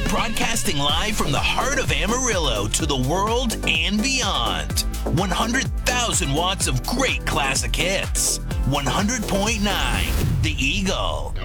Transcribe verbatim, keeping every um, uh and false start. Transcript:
Broadcasting live from the heart of Amarillo to the world and beyond. one hundred thousand watts of great classic hits. one hundred point nine The Eagle.